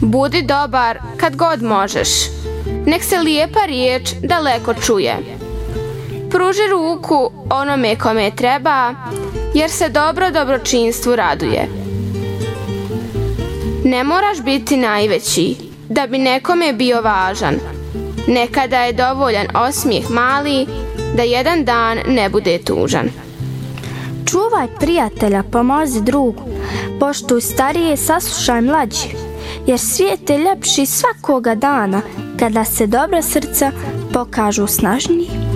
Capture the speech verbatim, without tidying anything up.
Budi dobar kad god možeš. Nek se lijepa riječ daleko čuje. Pruži ruku onome kome treba, jer se dobro dobročinstvu raduje. Ne moraš biti najveći da bi nekome bio važan. Nekada je dovoljan osmijeh mali da jedan dan ne bude tužan. Čuvaj prijatelja, pomozi drugu, poštuj starije, saslušaj mlađe, jer svijet je ljepši svakoga dana kada se dobra srca pokažu snažniji.